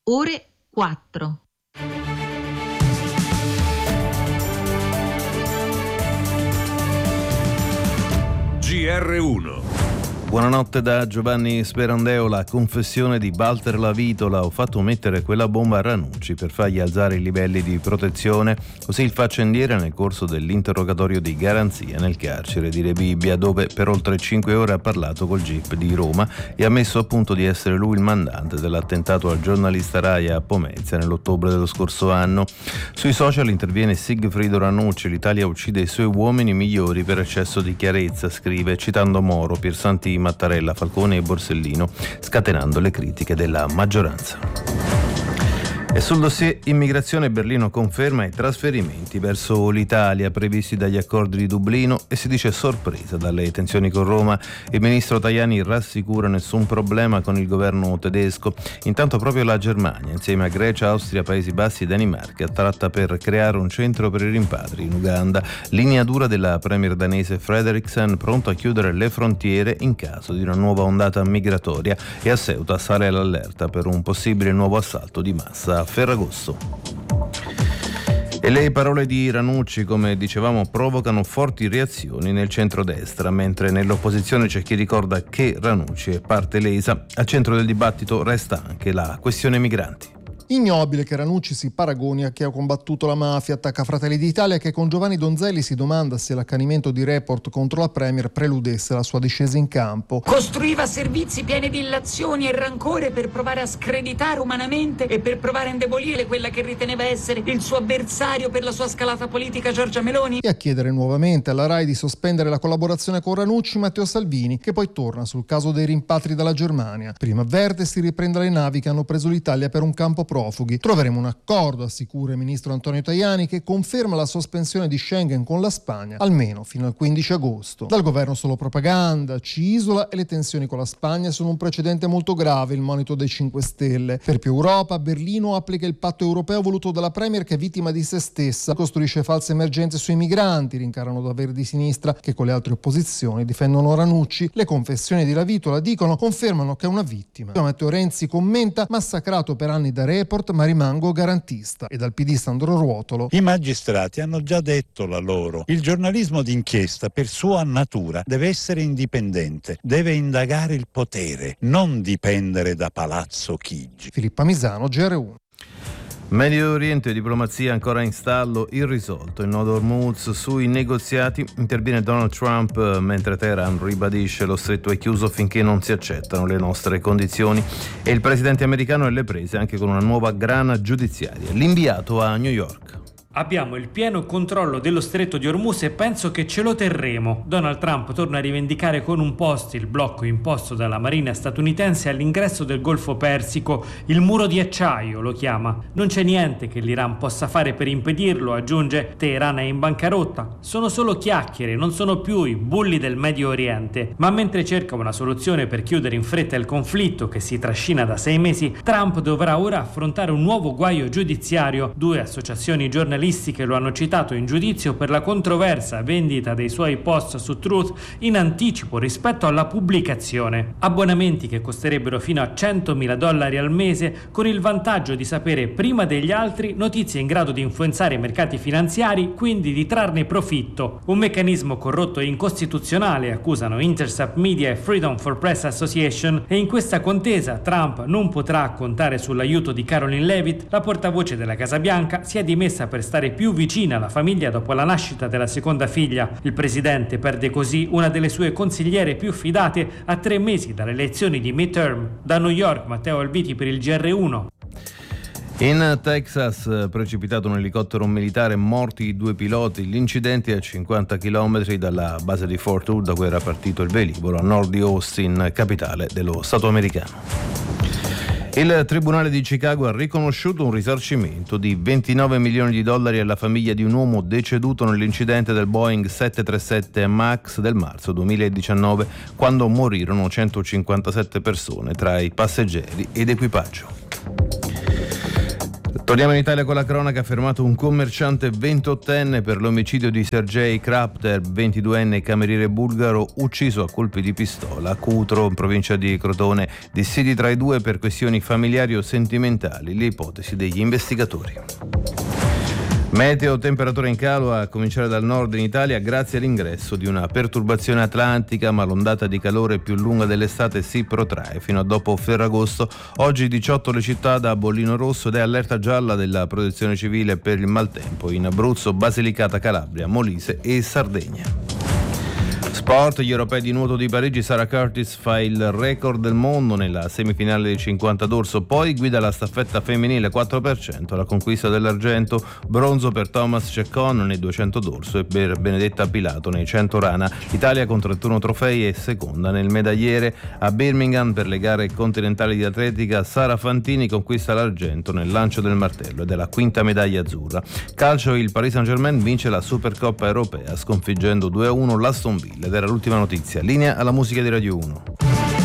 ore 4. GR1. Buonanotte da Giovanni Sperandeo. La confessione di Walter Lavitola: ho fatto mettere quella bomba a Ranucci per fargli alzare i livelli di protezione. Così il faccendiere nel corso dell'interrogatorio di garanzia nel carcere di Rebibbia, dove per oltre 5 ore ha parlato col GIP di Roma e ha ammesso appunto di essere lui il mandante dell'attentato al giornalista Rai a Pomezia nell'ottobre dello scorso anno. Sui social interviene Sigfrido Ranucci: l'Italia uccide i suoi uomini migliori per eccesso di chiarezza, scrive, citando Moro, Piersanti, Mattarella, Falcone e Borsellino, scatenando le critiche della maggioranza. E sul dossier immigrazione Berlino conferma i trasferimenti verso l'Italia previsti dagli accordi di Dublino e si dice sorpresa dalle tensioni con Roma. Il ministro Tajani rassicura nessun problema con il governo tedesco. Intanto proprio la Germania, insieme a Grecia, Austria, Paesi Bassi e Danimarca, tratta per creare un centro per i rimpatri in Uganda. Linea dura della premier danese Frederiksen, pronto a chiudere le frontiere in caso di una nuova ondata migratoria, e a Ceuta sale l'allerta per un possibile nuovo assalto di massa a Ferragosto. E le parole di Ranucci, come dicevamo, provocano forti reazioni nel centrodestra, mentre nell'opposizione c'è chi ricorda che Ranucci è parte lesa. Al centro del dibattito resta anche la questione migranti. Ignobile che Ranucci si paragoni a chi ha combattuto la mafia, attacca Fratelli d'Italia, che con Giovanni Donzelli si domanda se l'accanimento di Report contro la Premier preludesse la sua discesa in campo. Costruiva servizi pieni di illazioni e rancore per provare a screditare umanamente e per provare a indebolire quella che riteneva essere il suo avversario per la sua scalata politica, Giorgia Meloni. E a chiedere nuovamente alla Rai di sospendere la collaborazione con Ranucci Matteo Salvini, che poi torna sul caso dei rimpatri dalla Germania. Prima avverte si riprenda le navi che hanno preso l'Italia per un campo profughi. Troveremo un accordo, assicura il ministro Antonio Tajani, che conferma la sospensione di Schengen con la Spagna almeno fino al 15 agosto. Dal governo solo propaganda, ci isola, e le tensioni con la Spagna sono un precedente molto grave, il monito dei 5 Stelle. Per più Europa, Berlino applica il patto europeo voluto dalla Premier, che è vittima di se stessa, costruisce false emergenze sui migranti, rincarano da Verdi Sinistra, che con le altre opposizioni difendono Ranucci. Le confessioni di Lavitola, dicono, confermano che è una vittima. Matteo Renzi commenta: massacrato per anni da Report, ma rimango garantista. E dal PD Sandro Ruotolo: i magistrati hanno già detto la loro. Il giornalismo d'inchiesta per sua natura deve essere indipendente, deve indagare il potere, non dipendere da Palazzo Chigi. Filippa Misano, GR1. Medio Oriente, diplomazia ancora in stallo, irrisolto il nodo Hormuz. Sui negoziati interviene Donald Trump, mentre Teheran ribadisce: lo stretto è chiuso finché non si accettano le nostre condizioni. E il presidente americano è alle prese anche con una nuova grana giudiziaria, l'inviato a New York. Abbiamo il pieno controllo dello stretto di Hormuz e penso che ce lo terremo. Donald Trump torna a rivendicare con un post il blocco imposto dalla marina statunitense all'ingresso del Golfo Persico. Il muro di acciaio lo chiama. Non c'è niente che l'Iran possa fare per impedirlo, aggiunge. Teheran è in bancarotta. Sono solo chiacchiere, non sono più i bulli del Medio Oriente. Ma mentre cerca una soluzione per chiudere in fretta il conflitto che si trascina da 6 mesi, Trump dovrà ora affrontare un nuovo guaio giudiziario. 2 associazioni giornalistiche che lo hanno citato in giudizio per la controversa vendita dei suoi post su Truth in anticipo rispetto alla pubblicazione. Abbonamenti che costerebbero fino a $100.000 al mese, con il vantaggio di sapere prima degli altri notizie in grado di influenzare i mercati finanziari, quindi di trarne profitto. Un meccanismo corrotto e incostituzionale, accusano Intercept Media e Freedom for Press Association, e in questa contesa Trump non potrà contare sull'aiuto di Caroline Leavitt. La portavoce della Casa Bianca si è dimessa per stare più vicina alla famiglia dopo la nascita della seconda figlia. Il presidente perde così una delle sue consigliere più fidate a 3 mesi dalle elezioni di midterm. Da New York, Matteo Albiti per il GR1. In Texas, precipitato un elicottero militare, morti 2 piloti. L'incidente a 50 km dalla base di Fort Hood, da cui era partito il velivolo, a nord di Austin, capitale dello Stato americano. Il Tribunale di Chicago ha riconosciuto un risarcimento di $29 milioni alla famiglia di un uomo deceduto nell'incidente del Boeing 737 MAX del marzo 2019, quando morirono 157 persone tra i passeggeri ed equipaggio. Torniamo in Italia con la cronaca. Fermato un commerciante 28enne per l'omicidio di Sergej Krapter, 22enne cameriere bulgaro, ucciso a colpi di pistola a Cutro, in provincia di Crotone. Dissidi tra i due per questioni familiari o sentimentali, le ipotesi degli investigatori. Meteo, temperatura in calo a cominciare dal nord in Italia grazie all'ingresso di una perturbazione atlantica, ma l'ondata di calore più lunga dell'estate si protrae fino a dopo Ferragosto. Oggi 18 le città da bollino rosso ed è allerta gialla della Protezione Civile per il maltempo in Abruzzo, Basilicata, Calabria, Molise e Sardegna. Sport, gli europei di nuoto di Parigi. Sarah Curtis fa il record del mondo nella semifinale dei 50 d'orso, poi guida la staffetta femminile 4%, la conquista dell'argento, bronzo per Thomas Ceccon nei 200 d'orso e per Benedetta Pilato nei 100 rana. L'Italia con 31 trofei è seconda nel medagliere. A Birmingham per le gare continentali di atletica Sara Fantini conquista l'argento nel lancio del martello ed è la quinta medaglia azzurra. Calcio, il Paris Saint-Germain vince la Supercoppa europea sconfiggendo 2-1 l'Aston Villa. Ed era l'ultima notizia. Linea alla musica di Radio 1.